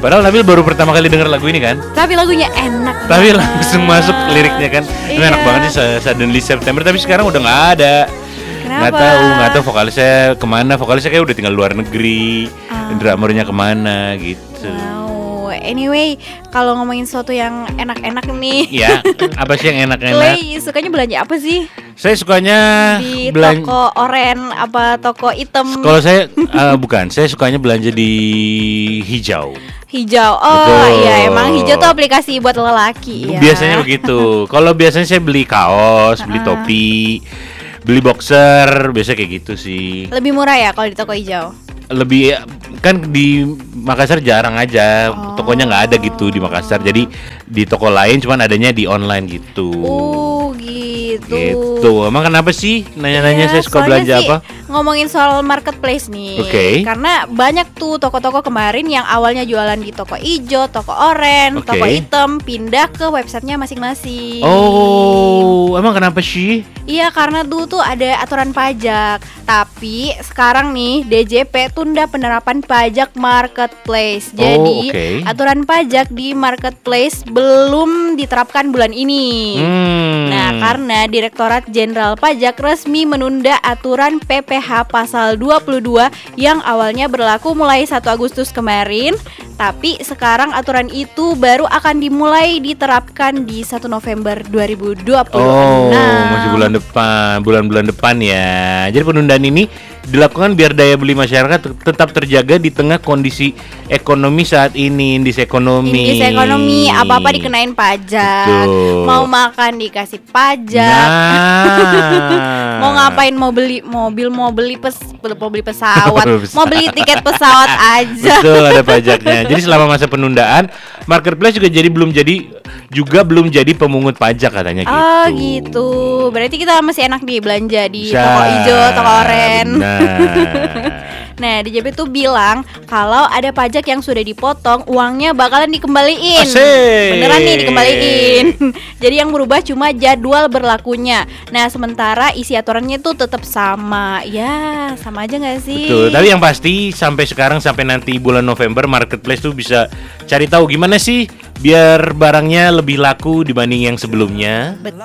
Padahal Nabil baru pertama kali denger lagu ini kan. Tapi lagunya enak. Tapi langsung masuk liriknya kan. Ini enak banget sih Suddenly September. Tapi sekarang udah nggak ada. Nggak tahu vokalisnya kemana. Vokalisnya kayak udah tinggal luar negeri. Drummernya kemana gitu. Wow. Anyway, kalau ngomongin sesuatu yang enak-enak nih. Ya, apa sih yang enak-enak? Clay sukanya belanja apa sih? Saya sukanya di toko oren apa toko hitam? Kalau saya bukan, saya sukanya belanja di hijau. Hijau, iya emang hijau tuh aplikasi buat lelaki ya. Biasanya begitu. Kalau biasanya saya beli kaos, beli topi, beli boxer, biasa kayak gitu sih. Lebih murah ya kalau di toko hijau? Lebih kan di Makassar jarang aja, tokonya nggak ada gitu di Makassar. Jadi di toko lain cuman adanya di online gitu. Gitu. Emang kenapa sih nanya-nanya saya suka belanja apa? Ngomongin soal marketplace nih. Karena banyak tuh toko-toko kemarin yang awalnya jualan di toko hijau, toko oren, toko hitam, pindah ke websitenya masing-masing. Oh, emang kenapa sih? Iya, karena dulu tuh ada aturan pajak. Tapi sekarang nih DJP tunda penerapan pajak marketplace. Jadi aturan pajak di marketplace belum diterapkan bulan ini. Nah, karena Direktorat Jenderal Pajak resmi menunda aturan PPh pasal 22 yang awalnya berlaku mulai 1 Agustus kemarin, tapi sekarang aturan itu baru akan dimulai diterapkan di 1 November 2026. Masih bulan-bulan depan ya. Jadi penundaan ini dilakukan biar daya beli masyarakat tetap terjaga di tengah kondisi ekonomi saat ini, indeks ekonomi, apa-apa dikenain pajak. Mau makan dikasih pajak. Mau ngapain, mau beli mobil, mau beli pesawat, mau beli tiket pesawat aja. Betul, ada pajaknya. Jadi selama masa penundaan, marketplace juga belum jadi pemungut pajak katanya gitu. Oh gitu. Berarti kita masih enak nih belanja di toko hijau, toko oren. Nah, DJP tuh bilang kalau ada pajak yang sudah dipotong, uangnya bakalan dikembaliin. Beneran nih dikembaliin. Jadi yang berubah cuma jadwal berlakunya. Nah, sementara isi aturannya tuh tetap sama. Ya, sama aja gak sih? Betul, tapi yang pasti sampai sekarang, sampai nanti bulan November, marketplace tuh bisa cari tahu gimana sih biar barangnya lebih laku dibanding yang sebelumnya.